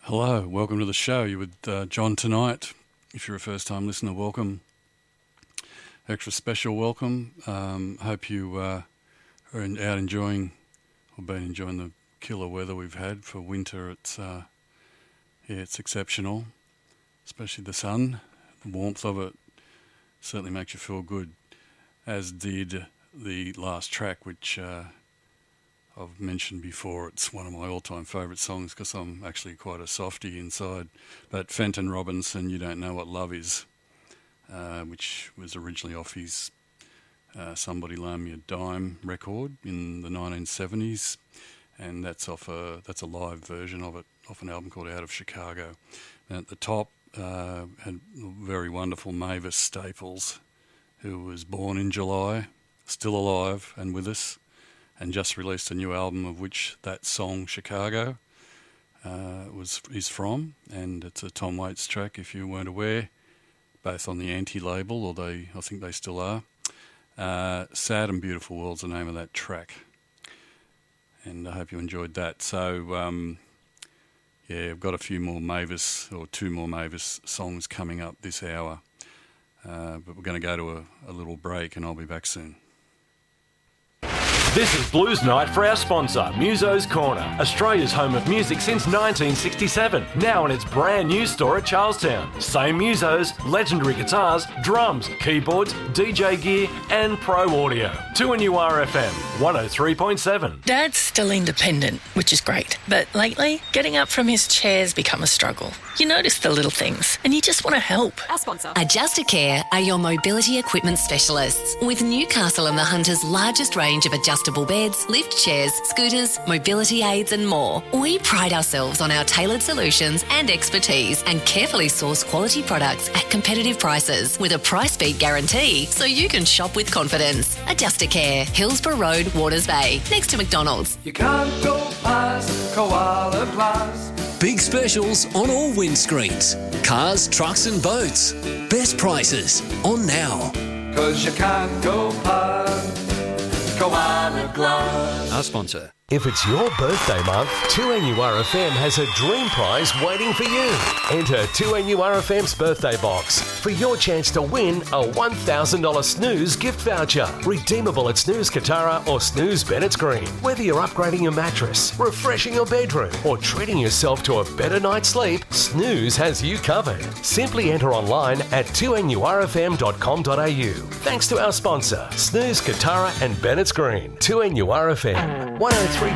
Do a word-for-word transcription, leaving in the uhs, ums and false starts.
Hello, welcome to the show. You're with uh, John tonight. If you're a first-time listener, welcome. Extra special welcome. Um, hope you uh, are in, out enjoying, or been enjoying the killer weather we've had for winter. It's uh, yeah, it's exceptional, especially the sun. The warmth of it certainly makes you feel good, as did the last track, which uh, I've mentioned before. It's one of my all-time favourite songs because I'm actually quite a softie inside. But Fenton Robinson, You Don't Know What Love Is, uh, which was originally off his uh, Somebody Loan Me a Dime record in the nineteen seventies, and that's off a that's a live version of it off an album called Out of Chicago. And at the top uh, had very wonderful Mavis Staples, who was born in July, still alive and with us, and just released a new album of which that song, Chicago, uh, was is from. And it's a Tom Waits track, if you weren't aware, both on the Anti label, or they, I think they still are. Uh, Sad and Beautiful World's the name of that track. And I hope you enjoyed that. So, um, yeah, I've got a few more Mavis, or two more Mavis songs coming up this hour. Uh, but we're going to go to a, a little break, and I'll be back soon. This is Blues Night for our sponsor, Muso's Corner, Australia's home of music since nineteen sixty-seven. Now in its brand new store at Charlestown. Same Musos, legendary guitars, drums, keyboards, D J gear and pro audio. two N U R F M, one oh three point seven. Dad's still independent, which is great. But lately, getting up from his chair's become a struggle. You notice the little things and you just want to help. Our sponsor. Adjustacare are your mobility equipment specialists. With Newcastle and the Hunter's largest range of adjustable beds, lift chairs, scooters, mobility aids and more. We pride ourselves on our tailored solutions and expertise and carefully source quality products at competitive prices with a price beat guarantee so you can shop with confidence. Adjustacare, Hillsborough Road, Waters Bay, next to McDonald's. You can't go past Koala Plus. Big specials on all windscreens. Cars, trucks and boats. Best prices on now. Cause you can't go past Koala Glass. Our sponsor. If it's your birthday month, two N U R F M has a dream prize waiting for you. Enter two N U R F M's birthday box for your chance to win a one thousand dollars Snooze gift voucher. Redeemable at Snooze Katara or Snooze Bennett's Green. Whether you're upgrading your mattress, refreshing your bedroom, or treating yourself to a better night's sleep, Snooze has you covered. Simply enter online at two N U R F M dot com dot A U. Thanks to our sponsor, Snooze Katara and Bennett's Green. two N U R F M, one oh three